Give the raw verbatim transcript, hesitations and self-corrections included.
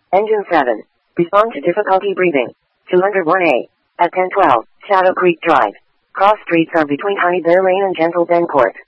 Engine seven. Respond to difficulty breathing. two oh one A. At ten twelve, Shadow Creek Drive. Cross streets are between Honey Bear Lane and Gentle Bend Court.